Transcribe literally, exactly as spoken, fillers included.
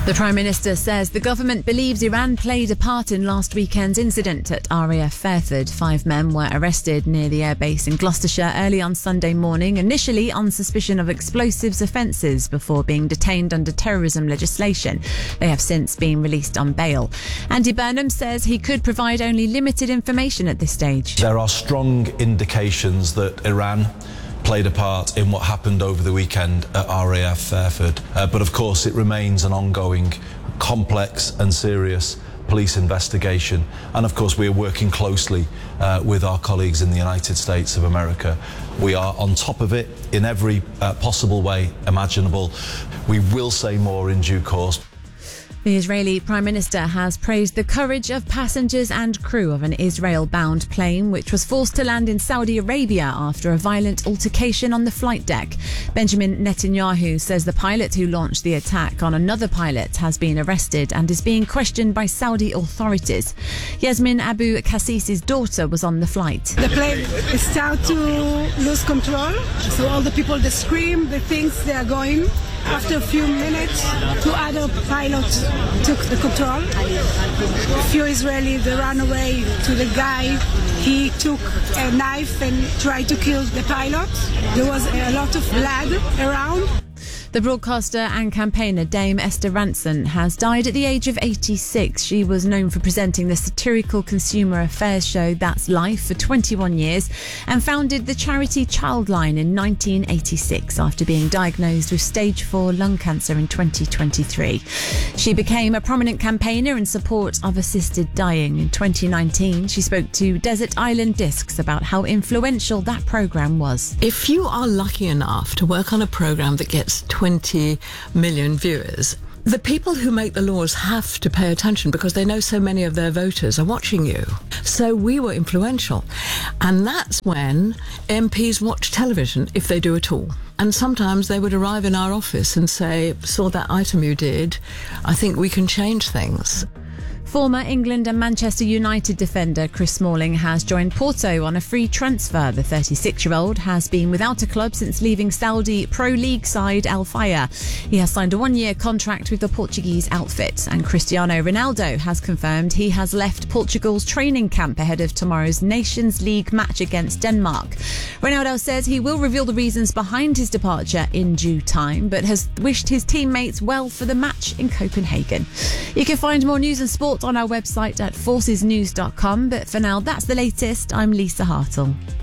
The Prime Minister says the government believes Iran played a part in last weekend's incident at R A F Fairford. Five men were arrested near the airbase in Gloucestershire early on Sunday morning, initially on suspicion of explosives offences before being detained under terrorism legislation. They have since been released on bail. Andy Burnham says he could provide only limited information at this stage. There are strong indications that Iran played a part in what happened over the weekend at R A F Fairford. Uh, but of course it remains an ongoing, complex and serious police investigation. And of course we are working closely uh, with our colleagues in the United States of America. We are on top of it in every uh, possible way imaginable. We will say more in due course. The Israeli Prime Minister has praised the courage of passengers and crew of an Israel-bound plane which was forced to land in Saudi Arabia after a violent altercation on the flight deck. Benjamin Netanyahu says the pilot who launched the attack on another pilot has been arrested and is being questioned by Saudi authorities. Yasmin Abu Qassis's daughter was on the flight. The plane started to lose control, so all the people they scream, they think they are going. After a few minutes, two other pilots took the control. A few Israelis they ran away to the guy. He took a knife and tried to kill the pilot. There was a lot of blood around. The broadcaster and campaigner Dame Esther Rantzen has died at the age of eighty-six. She was known for presenting the satirical consumer affairs show That's Life for twenty-one years and founded the charity Childline in nineteen eighty-six after being diagnosed with stage four lung cancer in twenty twenty-three. She became a prominent campaigner in support of assisted dying. In twenty nineteen, she spoke to Desert Island Discs about how influential that programme was. If you are lucky enough to work on a programme that gets twenty million viewers, the people who make the laws have to pay attention because they know so many of their voters are watching you. So we were influential. And that's when M Ps watch television, if they do at all. And sometimes they would arrive in our office and say, saw that item you did, I think we can change things. Former England and Manchester United defender Chris Smalling has joined Porto on a free transfer. The thirty-six-year-old has been without a club since leaving Saudi Pro League side Al Fayha. He has signed a one-year contract with the Portuguese outfit, and Cristiano Ronaldo has confirmed he has left Portugal's training camp ahead of tomorrow's Nations League match against Denmark. Ronaldo says he will reveal the reasons behind his departure in due time, but has wished his teammates well for the match in Copenhagen. You can find more news and sport on our website at forces news dot com, but for now that's the latest. I'm Lisa Hartle.